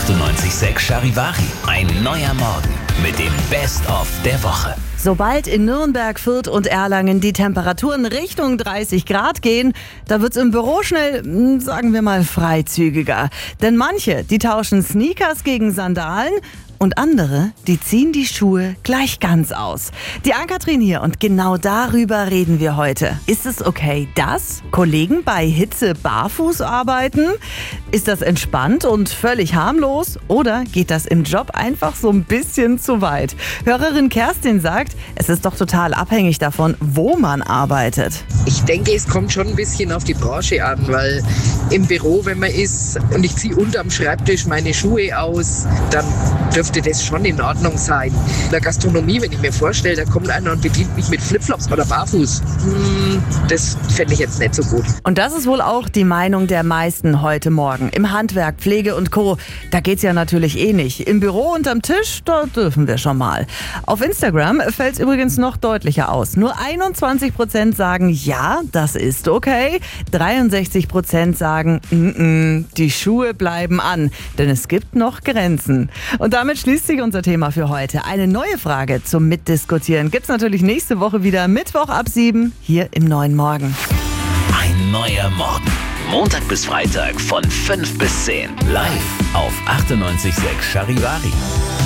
98.6 Charivari. Ein neuer Morgen mit dem Best-of der Woche. Sobald in Nürnberg, Fürth und Erlangen die Temperaturen Richtung 30 Grad gehen, da wird's im Büro schnell, sagen wir mal, freizügiger. Denn manche, die tauschen Sneakers gegen Sandalen und andere, die ziehen die Schuhe gleich ganz aus. Die Ann-Kathrin hier und genau darüber reden wir heute. Ist es okay, dass Kollegen bei Hitze barfuß arbeiten? Ist das entspannt und völlig harmlos? Oder geht das im Job einfach so ein bisschen zu weit? Hörerin Kerstin sagt, es ist doch total abhängig davon, wo man arbeitet. Ich denke, es kommt schon ein bisschen auf die Branche an, weil im Büro, wenn man ist und ich ziehe unterm Schreibtisch meine Schuhe aus, dann dürfte das schon in Ordnung sein. In der Gastronomie, wenn ich mir vorstelle, da kommt einer und bedient mich mit Flipflops oder barfuß, das fände ich jetzt nicht so gut. Und das ist wohl auch die Meinung der meisten heute Morgen. Im Handwerk, Pflege und Co., da geht's ja natürlich eh nicht. Im Büro und am Tisch, da dürfen wir schon mal. Auf Instagram fällt es übrigens noch deutlicher aus. Nur 21% sagen, ja, das ist okay. 63% sagen, die Schuhe bleiben an. Denn es gibt noch Grenzen. Und damit schließt sich unser Thema für heute. Eine neue Frage zum Mitdiskutieren gibt's natürlich nächste Woche wieder Mittwoch ab 7 hier im Neuen Morgen. Ein neuer Morgen. Montag bis Freitag von 5 bis 10. Live auf 98.6 Charivari.